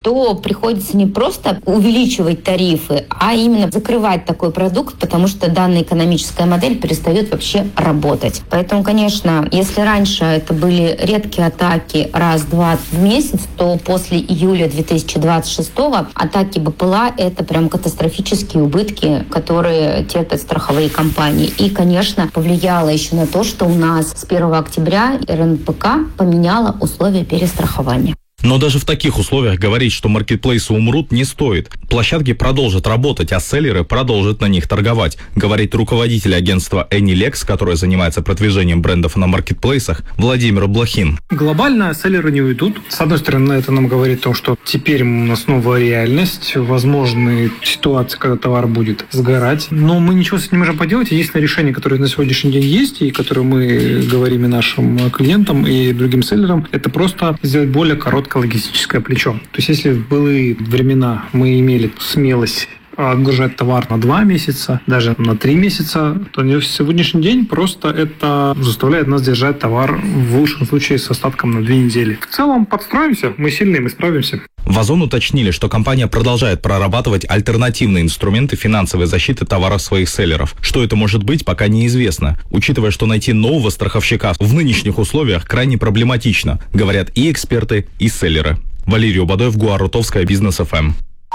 то приходится не просто увеличивать тарифы, а именно закрывать такой продукт, потому что данная экономическая модель перестает вообще работать. Поэтому, конечно, если раньше это были редкие атаки раз-два в месяц, то после июля 2026-го атаки БПЛА — это прям катастрофические убытки, которые терпят страховые компании. И, конечно, повлияло еще на то, что у нас с 1 октября РНПК поменяла условия перестрахования. Но даже в таких условиях говорить, что маркетплейсы умрут, не стоит. Площадки продолжат работать, а селлеры продолжат на них торговать, говорит руководитель агентства AnyLex, которое занимается продвижением брендов на маркетплейсах, Владимир Блохин. Глобально селлеры не уйдут. С одной стороны, это нам говорит о том, что теперь у нас новая реальность, возможны ситуации, когда товар будет сгорать. Но мы ничего с этим не можем поделать. Единственное решение, которое на сегодняшний день есть, и которое мы говорим и нашим клиентам, и другим селлерам, это просто сделать более короткое логистическое плечо. То есть, если в былые времена мы имели смелость отгружать товар на 2 месяца, даже на 3 месяца, то в сегодняшний день просто это заставляет нас держать товар в лучшем случае с остатком на 2 недели. В целом подстроимся, мы сильные, мы справимся. В Озон уточнили, что компания продолжает прорабатывать альтернативные инструменты финансовой защиты товаров своих селлеров. Что это может быть, пока неизвестно, учитывая, что найти нового страховщика в нынешних условиях крайне проблематично, говорят и эксперты, и селлеры. Валерий Убадоев, Гуар Рутовская, Бизнес ФМ.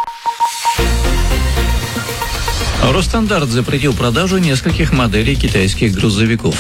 Росстандарт запретил продажу нескольких моделей китайских грузовиков.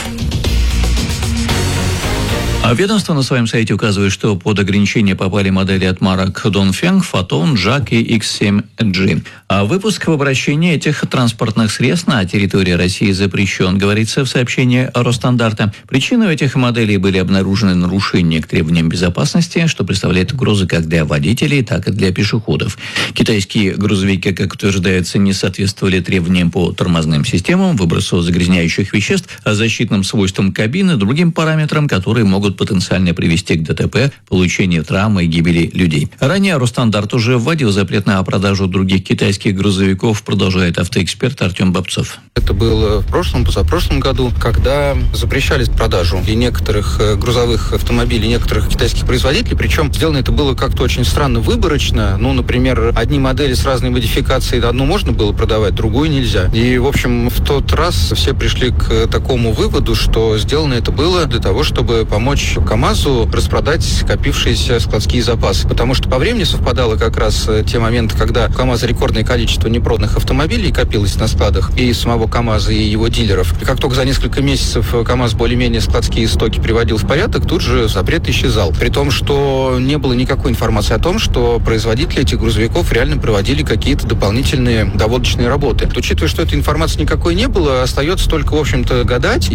А ведомство на своем сайте указывает, что под ограничение попали модели от марок Dongfeng, Foton, JAC и X7G. А выпуск в обращении этих транспортных средств на территории России запрещен, говорится в сообщении Росстандарта. Причиной этих моделей были обнаружены нарушения к требованиям безопасности, что представляет угрозы как для водителей, так и для пешеходов. Китайские грузовики, как утверждается, не соответствовали требованиям по тормозным системам, выбросу загрязняющих веществ, защитным свойствам кабины, другим параметрам, которые могут потенциально привести к ДТП, получению травмы и гибели людей. Ранее Росстандарт уже вводил запрет на продажу других китайских грузовиков, продолжает автоэксперт Артем Бобцов. Это было в прошлом, позапрошлом году, когда запрещались продажу и некоторых грузовых автомобилей, некоторых китайских производителей, причем сделано это было как-то очень странно выборочно. Ну, например, одни модели с разной модификацией, одну можно было продавать, другую нельзя. И, в общем, в тот раз все пришли к такому выводу, что сделано это было для того, чтобы помочь КАМАЗу распродать скопившиеся складские запасы. Потому что по времени совпадало как раз те моменты, когда у КАМАЗа рекордное количество непроданных автомобилей копилось на складах и самого КАМАЗа, и его дилеров. И как только за несколько месяцев КАМАЗ более-менее складские стоки приводил в порядок, тут же запрет исчезал. При том, что не было никакой информации о том, что производители этих грузовиков реально проводили какие-то дополнительные доводочные работы. Учитывая, что этой информации никакой не было, остается только, в общем-то, гадать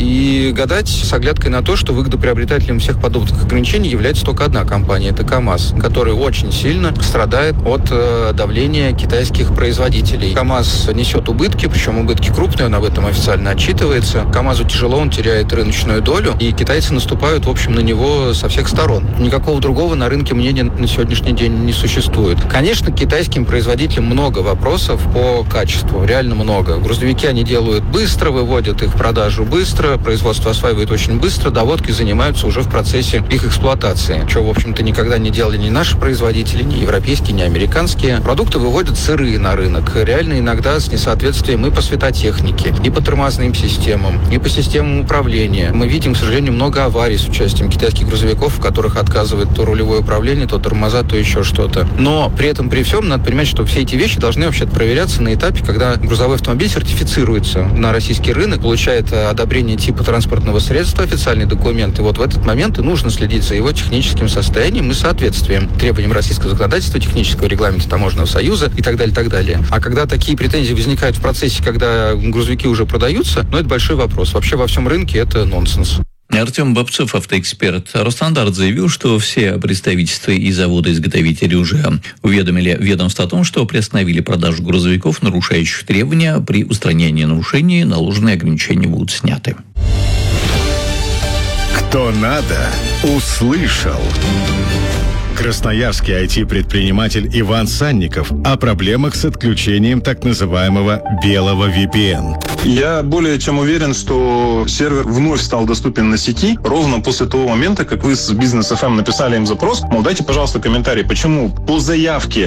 с оглядкой на то, что выгодоприобретателем всех подобных ограничений является только одна компания, это КАМАЗ, которая очень сильно страдает от давления китайских производителей. КАМАЗ несет убытки, причем убытки крупные, он об этом официально отчитывается. КАМАЗу тяжело, он теряет рыночную долю, и китайцы наступают, в общем, на него со всех сторон. Никакого другого на рынке мнения на сегодняшний день не существует. Конечно, к китайским производителям много вопросов по качеству, реально много. Грузовики они делают быстро, выводят их в продажу быстро, производство осваивает очень быстро, доводки занимаются уже в процессе их эксплуатации, что, в общем-то, никогда не делали ни наши производители, ни европейские, ни американские. Продукты выводят сырые на рынок, реально иногда с несоответствием и по светотехнике, и по тормозным системам, и по системам управления. Мы видим, к сожалению, много аварий с участием китайских грузовиков, в которых отказывает то рулевое управление, то тормоза, то еще что-то. Но при этом, при всем, надо понимать, что все эти вещи должны вообще проверяться на этапе, когда грузовой автомобиль сертифицируется на российский рынок, получает одобрение типа транспортного средства, официальный документ, и вот в этот момент и нужно следить за его техническим состоянием и соответствием требованиям российского законодательства, технического регламента Таможенного союза и так далее, так далее. А когда такие претензии возникают в процессе, когда грузовики уже продаются, это большой вопрос. Вообще во всем рынке это нонсенс. Артем Бобцов, автоэксперт. Росстандарт заявил, что все представительства и заводы-изготовители уже уведомили ведомство о том, что приостановили продажу грузовиков, нарушающих требования. При устранении нарушений наложенные ограничения будут сняты. Кто надо, услышал. Красноярский IT-предприниматель Иван Санников о проблемах с отключением так называемого белого VPN. Я более чем уверен, что сервер вновь стал доступен на сети ровно после того момента, как вы с Бизнес ФМ написали им запрос, мол, дайте, пожалуйста, комментарий, почему по заявке